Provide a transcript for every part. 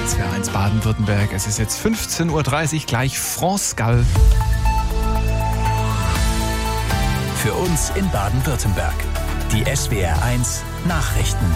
SWR1 Baden-Württemberg. Es ist jetzt 15.30 Uhr, gleich France Gall. Für uns in Baden-Württemberg. Die SWR1 Nachrichten.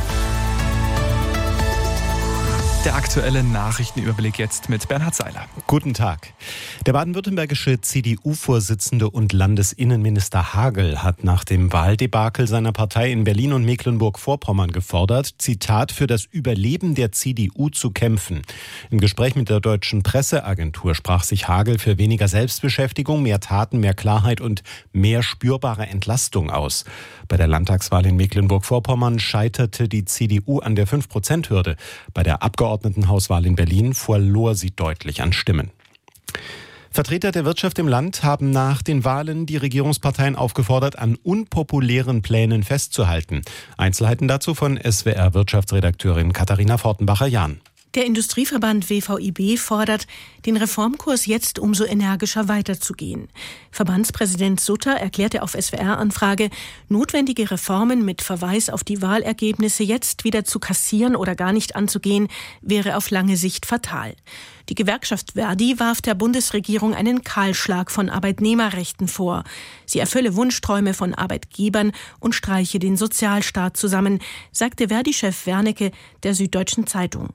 Der aktuelle Nachrichtenüberblick jetzt mit Bernhard Seiler. Guten Tag. Der baden-württembergische CDU-Vorsitzende und Landesinnenminister Hagel hat nach dem Wahldebakel seiner Partei in Berlin und Mecklenburg-Vorpommern gefordert, Zitat, für das Überleben der CDU zu kämpfen. Im Gespräch mit der deutschen Presseagentur sprach sich Hagel für weniger Selbstbeschäftigung, mehr Taten, mehr Klarheit und mehr spürbare Entlastung aus. Bei der Landtagswahl in Mecklenburg-Vorpommern scheiterte die CDU an der 5%-Hürde. Bei der Abgeordnetenhauswahl in Berlin verlor sie deutlich an Stimmen. Vertreter der Wirtschaft im Land haben nach den Wahlen die Regierungsparteien aufgefordert, an unpopulären Plänen festzuhalten. Einzelheiten dazu von SWR-Wirtschaftsredakteurin Katharina Fortenbacher-Jahn. Der Industrieverband WVIB fordert, den Reformkurs jetzt umso energischer weiterzugehen. Verbandspräsident Sutter erklärte auf SWR-Anfrage, notwendige Reformen mit Verweis auf die Wahlergebnisse jetzt wieder zu kassieren oder gar nicht anzugehen, wäre auf lange Sicht fatal. Die Gewerkschaft Verdi warf der Bundesregierung einen Kahlschlag von Arbeitnehmerrechten vor. Sie erfülle Wunschträume von Arbeitgebern und streiche den Sozialstaat zusammen, sagte Verdi-Chef Wernicke der Süddeutschen Zeitung.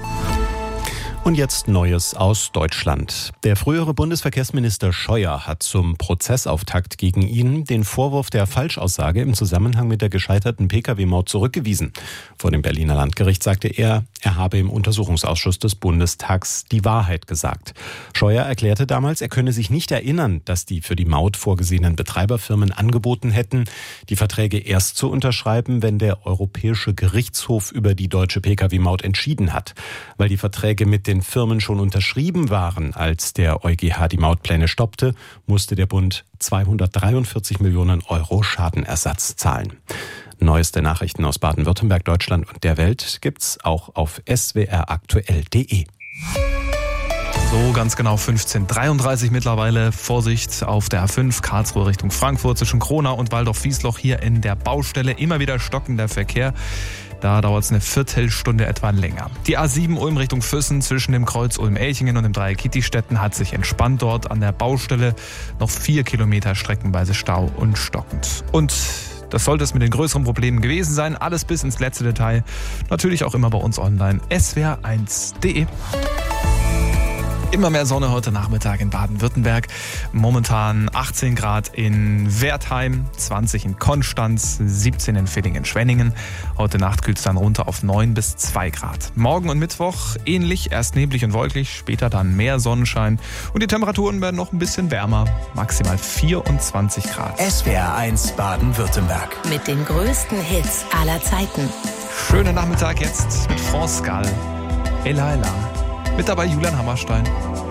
Und jetzt Neues aus Deutschland. Der frühere Bundesverkehrsminister Scheuer hat zum Prozessauftakt gegen ihn den Vorwurf der Falschaussage im Zusammenhang mit der gescheiterten Pkw-Maut zurückgewiesen. Vor dem Berliner Landgericht sagte er habe im Untersuchungsausschuss des Bundestags die Wahrheit gesagt. Scheuer erklärte damals, er könne sich nicht erinnern, dass die für die Maut vorgesehenen Betreiberfirmen angeboten hätten, die Verträge erst zu unterschreiben, wenn der Europäische Gerichtshof über die deutsche Pkw-Maut entschieden hat. Weil die Verträge mit den Firmen schon unterschrieben waren, als der EuGH die Mautpläne stoppte, musste der Bund 243 Millionen Euro Schadenersatz zahlen. Neueste Nachrichten aus Baden-Württemberg, Deutschland und der Welt gibt's auch auf swraktuell.de. So, ganz genau 15:33 mittlerweile. Vorsicht auf der A5 Karlsruhe Richtung Frankfurt zwischen Kronau und Waldorf-Wiesloch hier in der Baustelle. Immer wieder stockender Verkehr. Da dauert es eine Viertelstunde etwa länger. Die A7 Ulm Richtung Füssen zwischen dem Kreuz Ulm-Elchingen und dem Dreieck Kittistetten hat sich entspannt dort an der Baustelle. Noch 4 Kilometer streckenweise Stau und stockend. Und das sollte es mit den größeren Problemen gewesen sein. Alles bis ins letzte Detail. Natürlich auch immer bei uns online. swr1.de. Immer mehr Sonne heute Nachmittag in Baden-Württemberg. Momentan 18 Grad in Wertheim, 20 in Konstanz, 17 in Villingen-Schwenningen. Heute Nacht kühlt es dann runter auf 9 bis 2 Grad. Morgen und Mittwoch ähnlich, erst neblig und wolkig, später dann mehr Sonnenschein. Und die Temperaturen werden noch ein bisschen wärmer, maximal 24 Grad. SWR1 Baden-Württemberg. Mit den größten Hits aller Zeiten. Schönen Nachmittag jetzt mit France Gall. Ella, Ella. Mit dabei Julian Hammerstein.